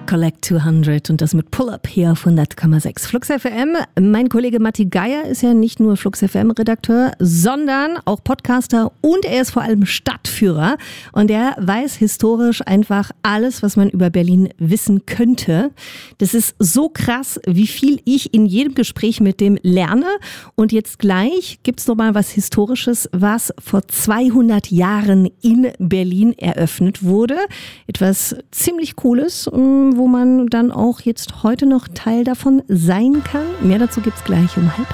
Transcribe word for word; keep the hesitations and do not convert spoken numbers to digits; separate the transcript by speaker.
Speaker 1: Collect zweihundert und das mit Pull-Up hier auf hundert Komma sechs Flux F M. Mein Kollege Matti Geier ist ja nicht nur Flux F M-Redakteur, sondern auch Podcaster und er ist vor allem Stadtführer und er weiß historisch einfach alles, was man über Berlin wissen könnte. Das ist so krass, wie viel ich in jedem Gespräch mit dem lerne und jetzt gleich gibt's noch mal was Historisches, was vor zweihundert Jahren in Berlin eröffnet wurde. Etwas ziemlich Cooles, wo man dann auch jetzt heute noch Teil davon sein kann. Mehr dazu gibt's gleich um halb